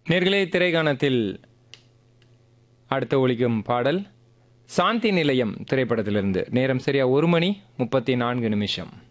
நேர்களே, திரைக்காணத்தில் அடுத்த ஒலிக்கும் பாடல் சாந்தி நிலையம் திரைப்படத்திலிருந்து. நேரம் சரியா 1 மணி 34 நிமிஷம்.